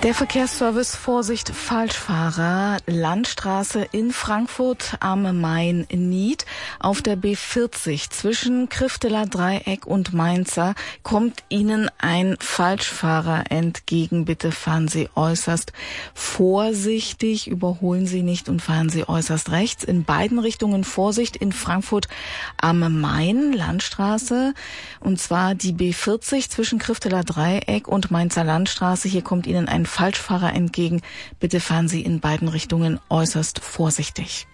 Der Verkehrsservice Vorsicht Falschfahrer, Landstraße in Frankfurt am Main-Nied. Auf der B40 zwischen Krifteler Dreieck und Mainzer kommt Ihnen ein Falschfahrer entgegen. Bitte fahren Sie äußerst vorsichtig, überholen Sie nicht und fahren Sie äußerst rechts. In beiden Richtungen Vorsicht in Frankfurt am Main, Landstraße. Und zwar die B40 zwischen Krifteler Dreieck und Mainzer Landstraße. Hier kommt Ihnen ein Falschfahrer entgegen. Bitte fahren Sie in beiden Richtungen äußerst vorsichtig.